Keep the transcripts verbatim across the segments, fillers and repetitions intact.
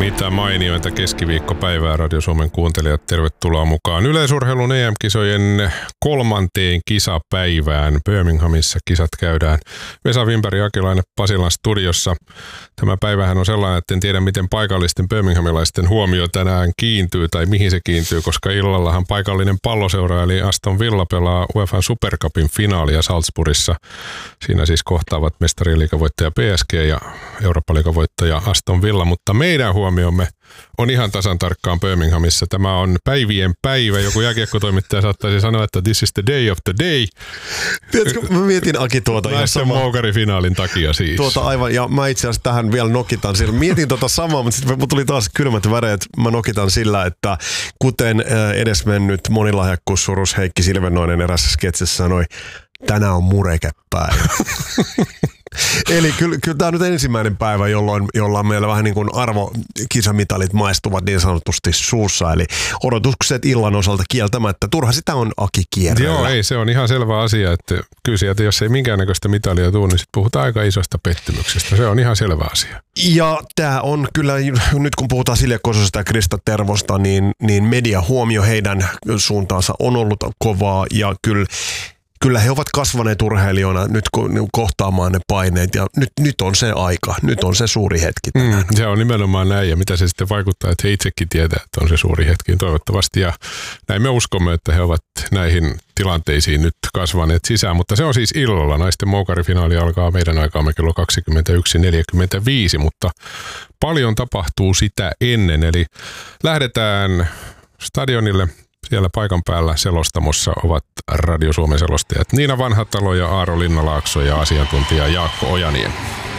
Mitä mainiointa keskiviikkopäivää Radio Suomen kuuntelijat, tervetuloa mukaan Yleisurheilun E M-kisojen kolmanteen kisapäivään. Birminghamissa kisat käydään Vesa Wimberg ja Akilainen Pasilan studiossa. Tämä päivähän on sellainen, että en tiedä miten paikallisten birminghamilaisten huomio tänään kiintyy tai mihin se kiintyy, koska illallahan paikallinen palloseura eli Aston Villa pelaa UEFA Super Cupin finaalia Salzburgissa. Siinä siis kohtaavat mestariliigavoittaja P S G ja Eurooppa-liigavoittaja Aston Villa, mutta meidän huomiomme on ihan tasan tarkkaan Birminghamissa. Tämä on päivien päivä. Joku jääkiekkotoimittaja saattaisi sanoa, että this is the day of the day. Tiedätkö, mä mietin Aki tuota ihan samaa. Moukarifinaalin takia siis. Tuota aivan, ja mä itse asiassa tähän vielä nokitan sillä. Mietin tuota samaa, mutta sitten tuli taas kylmät väreet. Mä nokitan sillä, että kuten edesmennyt monilahjakkuus surus Heikki Silvennoinen erässä sketsissä sanoi, tänään on murekepäivä. Eli kyllä, kyllä tämä on nyt ensimmäinen päivä, jolloin, jolloin meillä vähän niin kuin arvokisamitalit maistuvat niin sanotusti suussa. Eli odotukset illan osalta kieltämättä. Turha sitä on Aki kierrellä. Joo, ei, se on ihan selvä asia, että kyllä sieltä, jos ei minkäännäköistä mitalia tule, niin sitten puhutaan aika isosta pettymyksestä. Se on ihan selvä asia. Ja tämä on kyllä, nyt kun puhutaan Silja Kososesta ja Krista Tervosta, niin, niin media huomio heidän suuntaansa on ollut kovaa ja kyllä Kyllä he ovat kasvaneet urheilijoina nyt kohtaamaan ne paineet ja nyt, nyt on se aika, nyt on se suuri hetki tänään. Mm, se on nimenomaan näin ja mitä se sitten vaikuttaa, että he itsekin tietää, että on se suuri hetki toivottavasti ja näin me uskomme, että he ovat näihin tilanteisiin nyt kasvaneet sisään, mutta se on siis illalla. Naisten moukarifinaali alkaa meidän aikaamme kello kaksikymmentäyksi neljäkymmentäviisi, mutta paljon tapahtuu sitä ennen, eli lähdetään stadionille. Siellä paikan päällä selostamossa ovat Radio Suomen selostajat Niina Vanhatalo ja Aaro Linnalaakso ja asiantuntija Jaakko Ojanien.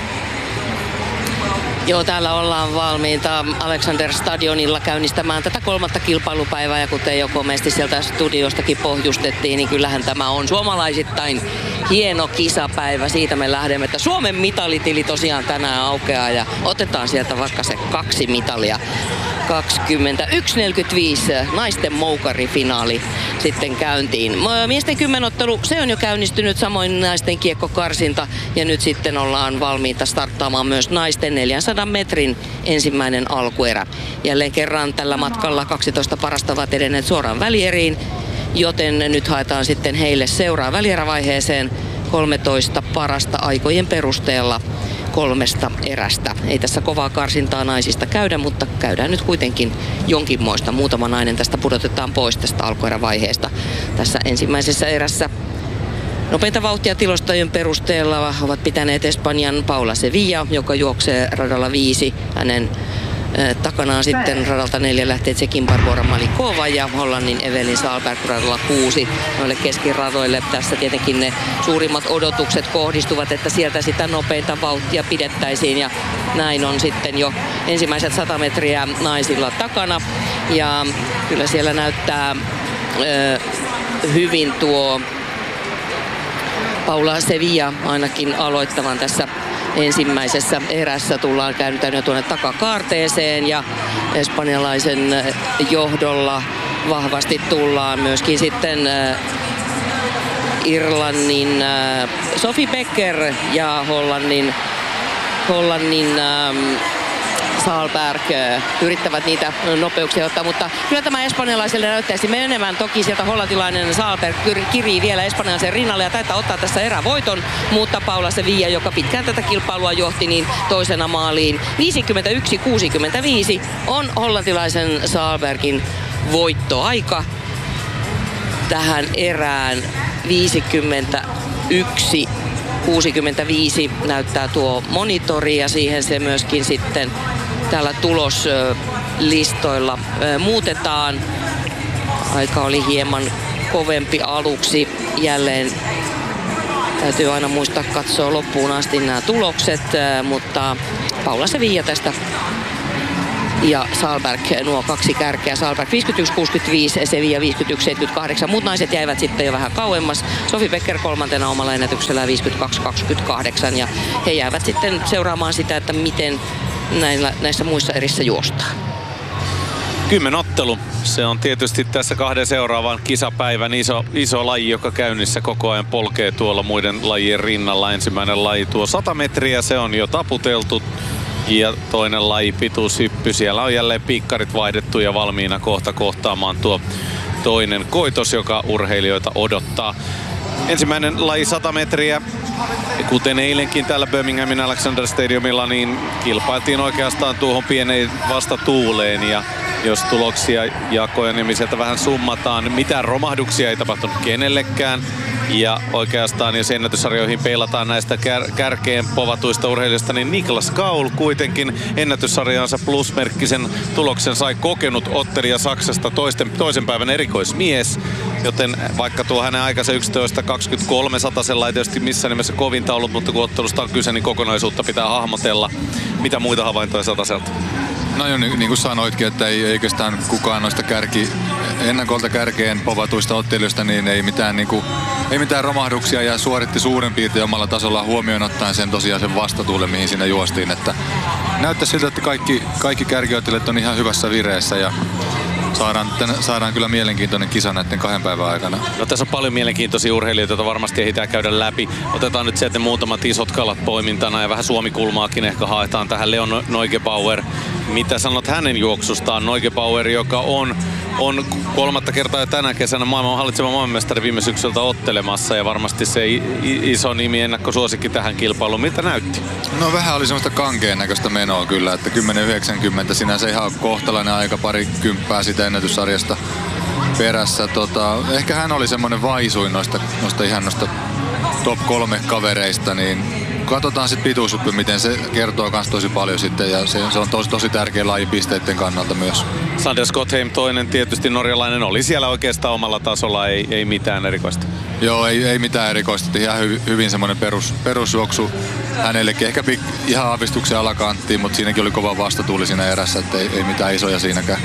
Joo, täällä ollaan valmiita Alexander Stadionilla käynnistämään tätä kolmatta kilpailupäivää ja kuten jo komeasti sieltä studiostakin pohjustettiin, niin kyllähän tämä on suomalaisittain hieno kisapäivä. Siitä me lähdemme, että Suomen mitalitili tosiaan tänään aukeaa ja otetaan sieltä vaikka se kaksi mitalia. kaksikymmentäyksi neljäkymmentäviisi naisten moukarifinaali sitten käyntiin. Miesten kymmenottelu, se on jo käynnistynyt, samoin naisten kiekkokarsinta ja nyt sitten ollaan valmiita starttaamaan myös naisten neljänsadan metrin ensimmäinen alkuerä. Jälleen kerran tällä matkalla kaksitoista parasta ovat edenneet suoraan välieriin, joten nyt haetaan sitten heille seuraa välierävaiheeseen kolmetoista parasta aikojen perusteella kolmesta erästä. Ei tässä kovaa karsintaa naisista käydä, mutta käydään nyt kuitenkin jonkinmoista. Muutama nainen tästä pudotetaan pois tästä alkuerävaiheesta. Tässä ensimmäisessä erässä nopeinta vauhtia tilastojen perusteella ovat pitäneet Espanjan Paula Sevilla, joka juoksee radalla viisi. Hänen takanaan sitten radalta neljä lähtee Tsekin Barbora Malikova ja Hollannin Evelyn Salberg radalla kuusi. Noille keskiradoille tässä tietenkin ne suurimmat odotukset kohdistuvat, että sieltä sitä nopeinta vauhtia pidettäisiin ja näin on sitten jo ensimmäiset sata metriä naisilla takana. Ja kyllä siellä näyttää ö, hyvin tuo Paula Sevilla ainakin aloittavan tässä ensimmäisessä erässä. Tullaan käännytään jo tuonne takakaarteeseen ja espanjalaisen johdolla vahvasti tullaan myöskin sitten Irlannin Sophie Becker ja Hollannin, Hollannin Salberg yrittävät niitä nopeuksia ottaa, mutta kyllä tämä espanjalaiselle näyttäisi menevän. Toki sieltä hollantilainen Salberg kirii vielä espanjalaisen rinnalle ja taitaa ottaa tässä erävoiton, mutta Paula Sevilla, joka pitkään tätä kilpailua johti, niin toisena maaliin viisikymmentäyksi kuusikymmentäviisi on hollantilaisen Salbergin voittoaika tähän erään. Viisikymmentäyksi kuusikymmentäviisi näyttää tuo monitori ja siihen se myöskin sitten täällä tuloslistoilla muutetaan. Aika oli hieman kovempi aluksi. Jälleen täytyy aina muistaa katsoa loppuun asti nämä tulokset, mutta Paula Sevilla tästä ja Salberg, nuo kaksi kärkeä. Salberg viisikymmentäyksi kuusikymmentäviisi, Sevilla viisikymmentäyksi seitsemänkymmentäkahdeksan. Muut naiset jäivät sitten jo vähän kauemmas. Sophie Becker kolmantena omalla ennätyksellä viisikymmentäkaksi kaksikymmentäkahdeksan. Ja he jäävät sitten seuraamaan sitä, että miten näillä, näissä muissa erissä juostaan. Kymmenottelu. Se on tietysti tässä kahden seuraavan kisapäivän iso, iso laji, joka käynnissä koko ajan polkee tuolla muiden lajien rinnalla. Ensimmäinen laji tuo sata metriä, se on jo taputeltu. Ja toinen laji, pituushyppy. Siellä on jälleen piikkarit vaihdettu ja valmiina kohta kohtaamaan tuo toinen koitos, joka urheilijoita odottaa. Ensimmäinen laji sata metriä. Kuten eilenkin täällä Birminghamin Alexander Stadiumilla, niin kilpailtiin oikeastaan tuohon pieneen vastatuuleen. Ja jos tuloksia Jaakko Ojaniemi sieltä vähän summataan, mitään romahduksia ei tapahtunut kenellekään. Ja oikeastaan, jos ennätyssarjoihin peilataan näistä kär- kärkeen povatuista urheilijoista, niin Niklas Kaul kuitenkin ennätyssarjansa plusmerkkisen tuloksen sai kokenut ottelija Saksasta toisten, toisen päivän erikoismies. Joten vaikka tuo hänen aikansa yksitoista kaksikymmentäkolme satasella ei tietysti missään nimessä kovinta ollut, mutta kun ottelusta on kyse, niin kokonaisuutta pitää hahmotella. Mitä muita havaintoja sataselta? No jo, niin, niin kuin sanoitkin, että ei oikeastaan kukaan noista kärki, ennakolta kärkeen povatuista ottelijoista, niin ei mitään, niin kuin, ei mitään romahduksia ja suoritti suurin piirtein omalla tasolla huomioon ottaen sen tosiaan sen vastatuulen, mihin siinä juostiin. Että näyttää siltä, että kaikki, kaikki kärkiottelijat on ihan hyvässä vireessä ja Saadaan, saadaan kyllä mielenkiintoinen kisa näiden kahden päivän aikana. No tässä on paljon mielenkiintoisia urheilijoita, joita varmasti ehditään käydä läpi. Otetaan nyt sieltä muutamat isot kalat poimintana ja vähän Suomi-kulmaakin ehkä haetaan tähän. Leon Neugebauer. Mitä sanot hänen juoksustaan? Neugebauer, joka on, on kolmatta kertaa jo tänä kesänä maailman hallitseva maailmanmestari viime syksyltä ottelemassa ja varmasti se iso nimi ennakkosuosikki tähän kilpailuun. Miltä näytti? No vähän oli semmoista kankeen näköistä menoa kyllä, että kymmenen yhdeksänkymmentä sinänsä ihan kohtalainen aika, pari kymppää sitä ennätyssarjasta perässä. Tota, ehkä hän oli semmoinen vaisuin noista, noista ihan noista top kolme kavereista, niin katsotaan sitten pituushyppy, miten se kertoo kans tosi paljon sitten ja se, se on tosi, tosi tärkeä laji pisteiden kannalta myös. Sander Skotheim, toinen tietysti norjalainen, oli siellä oikeastaan omalla tasolla, ei, ei mitään erikoista. Joo, ei, ei mitään erikoista, ihan hy, hyvin semmoinen perus, perusjuoksu hänellekin, ehkä pik, ihan aavistuksen alakanttiin, mutta siinäkin oli kova vastatuuli siinä erässä, että ei, ei mitään isoja siinäkään.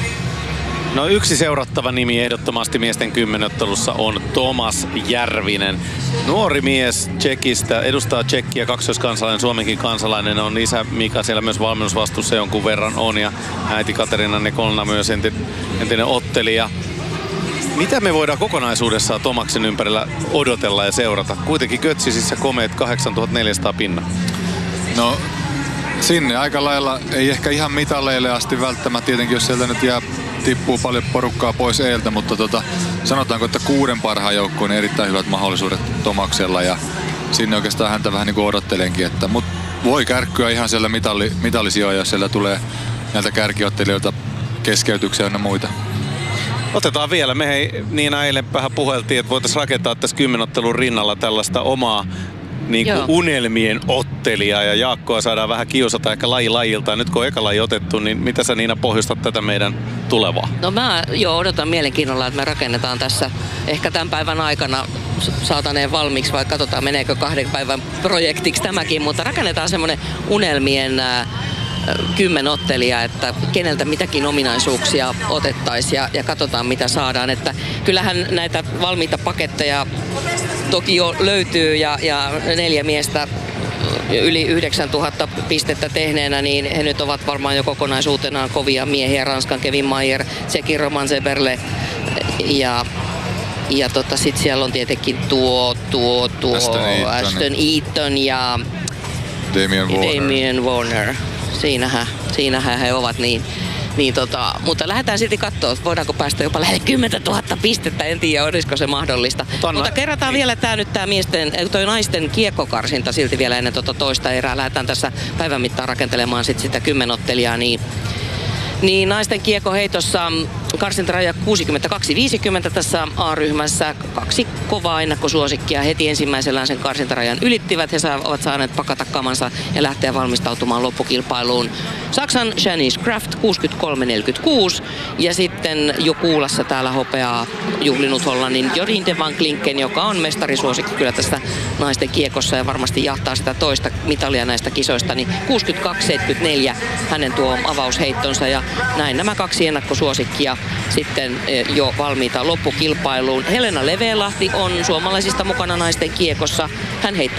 No yksi seurattava nimi ehdottomasti miesten kymmenottelussa on Tomas Järvinen. Nuori mies Tšekistä, edustaa Tšekkiä, kaksoiskansalainen, Suomenkin kansalainen, on isä Mika siellä myös valmennusvastuussa jonkun verran on ja äiti Katerina Nekolna myös entinen ottelija. Mitä me voidaan kokonaisuudessaan Tomaksen ympärillä odotella ja seurata? Kuitenkin Kötsisissä komeet kahdeksantuhattaneljäsataa pinna. No sinne aika lailla, ei ehkä ihan mitaleille asti välttämättä, tietenkin jos sieltä nyt jää tippuu paljon porukkaa pois eeltä, mutta tota, sanotaanko, että kuuden parhaan joukkueen niin erittäin hyvät mahdollisuudet Tomaksella ja sinne oikeastaan häntä vähän niin kuin odottelenkin, että mut voi kärkkyä ihan siellä mitalli, mitallisijoja, jos siellä tulee näiltä kärkiottelijoilta keskeytyksiä ja muita. Otetaan vielä. Me hei, Niina eilen vähän puheltiin, että voitaisiin rakentaa tässä kymmenottelun rinnalla tällaista omaa niin kuin unelmien ottelijaa ja Jaakkoa saadaan vähän kiusata ehkä laji lajilta. Nyt kun on eka laji otettu, niin mitä sä Niina pohjustat tätä meidän tulevaa? No mä jo odotan mielenkiinnolla, että me rakennetaan tässä ehkä tämän päivän aikana saataneen valmiiksi, vai katsotaan meneekö kahden päivän projektiksi tämäkin, mutta rakennetaan semmoinen unelmien äh, kymmenottelija, että keneltä mitäkin ominaisuuksia otettaisiin ja, ja katsotaan mitä saadaan. Että kyllähän näitä valmiita paketteja toki jo löytyy ja, ja neljä miestä yli yhdeksäntuhatta pistettä tehneenä, niin he nyt ovat varmaan jo kokonaisuutenaan kovia miehiä. Ranskan Kevin Mayer, Tsekin Roman Seberle ja ja tota, sit siellä on tietenkin tuo, tuo, tuo Ashton Eaton, Ashton Eaton ja Damien Warner. Damien Warner. Siinähän, siinähän he ovat niin. Niin tota, mutta lähdetään silti katsoa, voidaanko päästä jopa lähelle kymmentätuhatta pistettä, en tiedä olisiko se mahdollista. Tonna. Mutta kerrataan vielä tää nyt tää miesten, toi naisten kiekkokarsinta silti vielä ennen tota toista erää. Lähdetään tässä päivän mittaan rakentelemaan sit sitä kymmenottelijaa, niin Niin naisten kiekkoheitossa karsintaraja kuusikymmentäkaksi viisikymmentä tässä A-ryhmässä. Kaksi kovaa ennakkosuosikkia heti ensimmäisellään sen karsintarajan ylittivät. He ovat saaneet pakata kamansa ja lähteä valmistautumaan loppukilpailuun. Saksan Janice Kraft kuusikymmentäkolme neljäkymmentäkuusi ja sitten jo kuulassa täällä hopeaa juhlinut Hollannin Jorien de van Klinken, joka on mestarisuosikki kyllä tässä naisten kiekossa ja varmasti jahtaa sitä toista mitalia näistä kisoista. Niin kuusikymmentäkaksi seitsemänkymmentäneljä hänen tuo avausheittonsa ja näin nämä kaksi ennakkosuosikkia sitten jo valmiita loppukilpailuun. Helena Levelahti on suomalaisista mukana naisten kiekossa. Hän heittää